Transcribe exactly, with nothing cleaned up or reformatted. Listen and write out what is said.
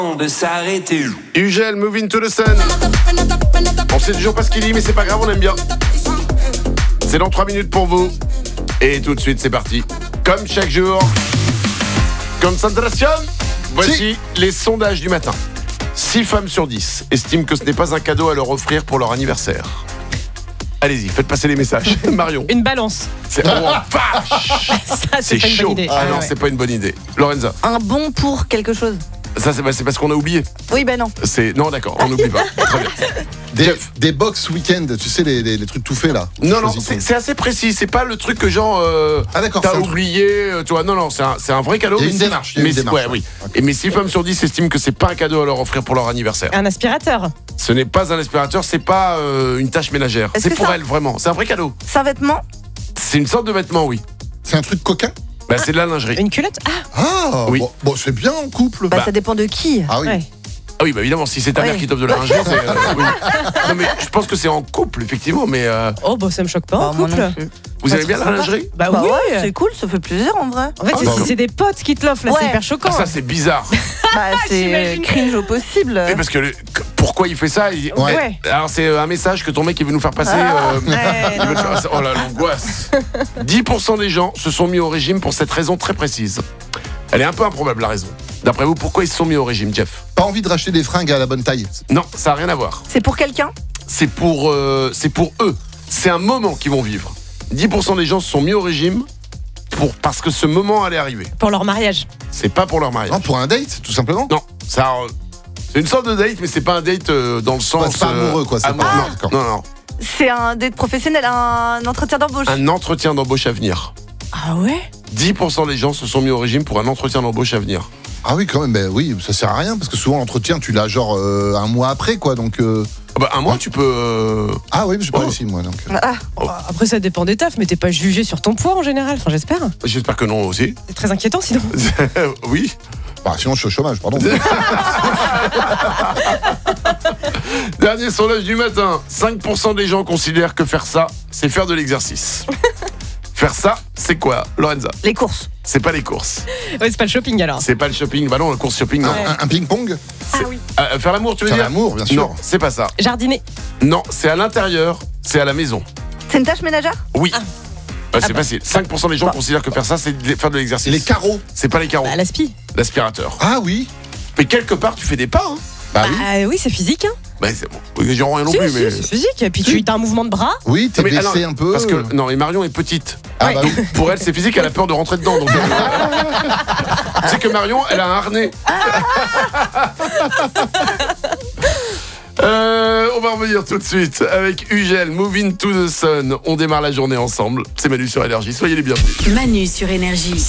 de s'arrêter. Ugel, Moving to the Sun. On sait toujours pas ce qu'il dit, mais c'est pas grave, on aime bien. C'est dans trois minutes pour vous. Et tout de suite, c'est parti. Comme chaque jour. Concentration. Voici si. les sondages du matin. six femmes sur dix estiment que ce n'est pas un cadeau à leur offrir pour leur anniversaire. Allez-y, faites passer les messages. Marion. Une balance. C'est, oh, vache. Ça, c'est, c'est pas une chaud. bonne idée. Ah, Ah, non, ouais. c'est pas une bonne idée. Lorenza. Un bon pour quelque chose. Ça, c'est, c'est parce qu'on a oublié. Oui, ben non. C'est... Non, d'accord, on n'oublie pas. Très bien. Des, des box week-end, tu sais, les, les, les trucs tout faits là. Non, non, Choisis c'est, ton- c'est assez précis. C'est pas le truc que genre. Euh, Ah, d'accord, T'as c'est un truc- oublié, euh, tu vois. Non, non, c'est un, c'est un vrai cadeau. Il y a mais une six- démarche, il y a mais une six- démarche, ouais, oui. ouais. Et mais six femmes sur dix estiment que c'est pas un cadeau à leur offrir pour leur anniversaire. Un aspirateur. Ce n'est pas un aspirateur, c'est pas euh, une tâche ménagère. Est-ce c'est que pour ça- elle, vraiment. C'est un vrai cadeau. C'est un vêtement. C'est une sorte de vêtement, oui. C'est un truc coquin. Bah, c'est de la lingerie. Une culotte. Ah, Ah, Oui. bon, bon, c'est bien en couple. Bah, Bah. ça dépend de qui. Ah oui. ouais. Ah oui, bah évidemment, si c'est ta mère Oui. qui t'offre de la lingerie, c'est. euh, oui. Non, mais je pense que c'est en couple, effectivement, mais. euh, Oh, bah ça me choque pas. Bah, en moi couple. non plus. vous Pas aimez bien trop la sympa. lingerie Bah, Bah oui. ouais, c'est cool, ça fait plaisir en vrai. En fait, Ah, c'est, bah. c'est des potes qui te l'offrent, là, Ouais. c'est hyper choquant. Ah, ça, c'est bizarre. Bah, c'est J'imagine. cringe au possible. Oui, parce que le- que- pourquoi il fait ça il- Ouais. Ouais. Alors, c'est un message que ton mec il veut nous faire passer. Ah. euh, Ouais, il veut te non. faire- Oh là, l'angoisse. dix pour cent des gens se sont mis au régime pour cette raison très précise. Elle est un peu improbable, la raison. D'après vous, pourquoi ils se sont mis au régime, Jeff? Pas envie de racheter des fringues à la bonne taille. Non, ça n'a rien à voir. C'est pour quelqu'un. C'est pour, euh, c'est pour eux. C'est un moment qu'ils vont vivre. dix pour cent des gens se sont mis au régime pour, parce que ce moment allait arriver. Pour leur mariage. C'est pas pour leur mariage. Non, pour un date, tout simplement. Non, ça, euh, c'est une sorte de date, mais c'est pas un date euh, dans le sens. c'est pas amoureux, quoi, c'est amoureux. pas- non, ah, d'accord. non, non. C'est un date professionnel, un entretien d'embauche. Un entretien d'embauche à venir. Ah ouais. dix pour cent des gens se sont mis au régime pour un entretien d'embauche à venir. Ah oui, quand même, ben oui, ça sert à rien parce que souvent l'entretien, tu l'as genre euh, un mois après, quoi. Donc, euh, Ah bah, un mois, tu peux. euh, ah oui, mais j'ai pas Oh. réussi moi. Donc, euh. Ah, Après, ça dépend des tafs, mais t'es pas jugé sur ton poids en général. Enfin, j'espère. J'espère que non aussi. C'est très inquiétant sinon. Oui. Bah, sinon, je suis au chômage, pardon. Dernier sondage du matin. cinq pour cent des gens considèrent que faire ça, c'est faire de l'exercice. Faire ça, c'est quoi, Lorenza? les courses. C'est pas les courses. Ouais, c'est pas le shopping alors. C'est pas le shopping. Bah non, le course shopping, non. Ouais. un, un ping-pong. Ah oui. Euh, faire l'amour, tu veux Faire dire? l'amour, bien sûr. Non, c'est pas ça. Jardiner. Non, c'est à l'intérieur, c'est à la maison. C'est une tâche ménagère. Oui. Ah. Euh, c'est Ah bah. facile. cinq pour cent des gens Bah. considèrent que faire ça, c'est de- faire de l'exercice. Les carreaux. C'est pas les carreaux. Bah, l'aspi. L'aspirateur. Ah oui. Mais quelque part, tu fais des pas, hein. Bah oui. Ah oui, c'est physique. Hein. Bah, c'est bon. Oui, j'en rien non Si, plus, si, mais. c'est physique. Et puis tu as un mouvement de bras. Oui, t'es Mais baissé alors, un peu. Parce que, non, et Marion est petite. Ah Ouais. bah oui. Pour elle, c'est physique, elle a peur de rentrer dedans. Donc, euh, tu sais que Marion, elle a un harnais. Euh, on va revenir tout de suite avec Ugel, Moving to the Sun. On démarre la journée ensemble. C'est Manu sur Énergie. Soyez les bienvenus. Manu sur Énergie.